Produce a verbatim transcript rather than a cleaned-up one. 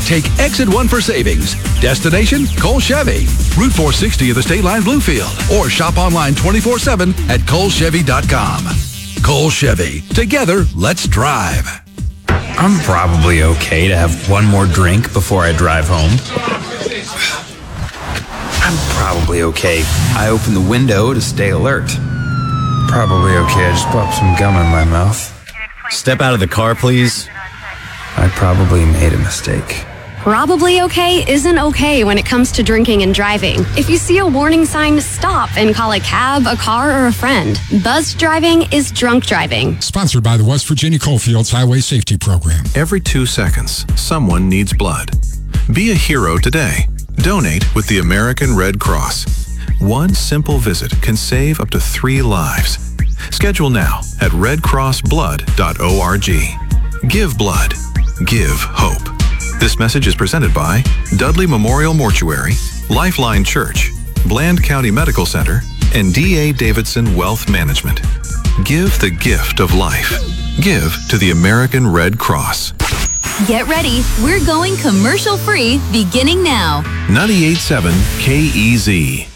Take exit one for savings. Destination, Cole Chevy. Route four sixty of the State Line Bluefield. Or shop online twenty-four seven at cole chevy dot com. Cole Chevy. Together, let's drive. I'm probably okay to have one more drink before I drive home. I'm probably okay. I open the window to stay alert. Probably okay. I just popped some gum in my mouth. Step out of the car, please. I probably made a mistake. Probably okay isn't okay when it comes to drinking and driving. If you see a warning sign, stop and call a cab, a car, or a friend. Buzzed driving is drunk driving. Sponsored by the West Virginia Coalfields Highway Safety Program. Every two seconds, someone needs blood. Be a hero today. Donate with the American Red Cross. One simple visit can save up to three lives. Schedule now at red cross blood dot org. Give blood. Give hope. This message is presented by Dudley Memorial Mortuary, Lifeline Church, Bland County Medical Center, and D A Davidson Wealth Management. Give the gift of life. Give to the American Red Cross. Get ready. We're going commercial free beginning now. ninety-eight point seven K E Z.